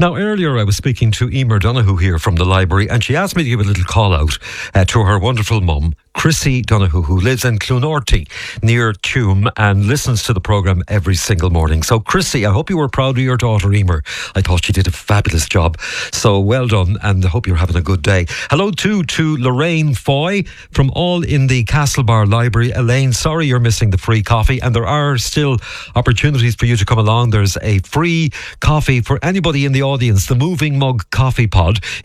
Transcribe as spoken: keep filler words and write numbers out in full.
Now, earlier I was speaking to Emer Donoghue here from the library, and she asked me to give a little call out uh, to her wonderful mum, Chrissy Donoghue, who lives in Clonarty near Tuam and listens to the programme every single morning. So, Chrissy, I hope you were proud of your daughter, Emer. I thought she did a fabulous job. So, well done, and I hope you're having a good day. Hello, too, to Lorraine Foy from all in the Castlebar Library. Elaine, sorry you're missing the free coffee, and there are still opportunities for you to come along. There's a free coffee for anybody in the audience, the Moving Mug Coffee Pod.